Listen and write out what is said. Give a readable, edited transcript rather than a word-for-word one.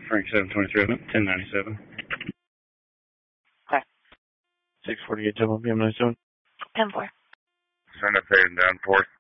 Frank 723, 1097. Okay. 648 Double PM 97. 10-4. Send up heading down 4th.